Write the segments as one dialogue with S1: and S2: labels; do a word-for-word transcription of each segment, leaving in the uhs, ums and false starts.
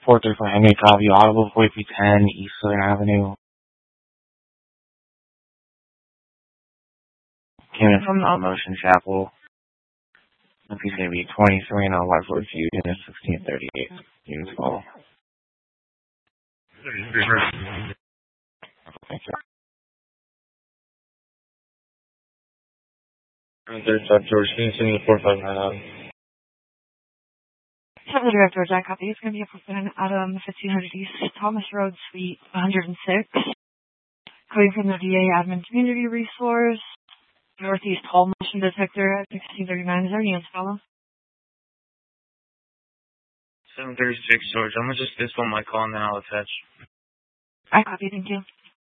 S1: four thirty-four Henry Copy, Audible forty-three ten East Southern Avenue. Came in from the Motion Chapel. The piece is going to be twenty-three and on Whiteford Feud in sixteen thirty-eight. Beautiful. Thank you. There's uh, George Stevenson, four five nine out.
S2: Seven Director Jack Copy. It's going to be appointment Adam fifteen hundred East Thomas Road, Suite one hundred six. Coming from the V A Admin Community Resource. Northeast Hall Motion Detector at sixteen thirty-nine. Is there any answer, follow?
S1: seven thirty-six, George. I'm going to just display my call and then I'll attach.
S2: I copy, thank you.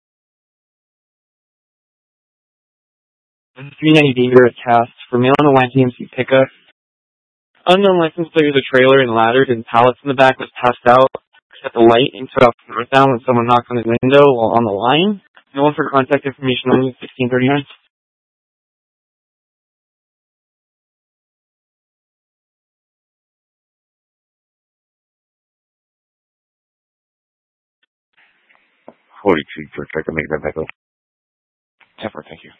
S3: three ninety Danger Cast for male on a Y T M C pickup. Unknown license plate with a trailer and ladders and pallets in the back was passed out. Set the light and took off northbound when someone knocked on his window while on the line. No one for contact information on sixteen thirty-nine.
S1: forty-two, George. I can make that back up. Temper, thank you.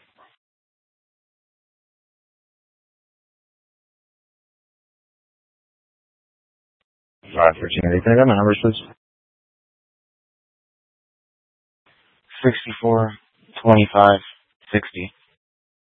S1: Five thirteen. Can I get my numbers, please? Sixty-four, twenty-five, sixty.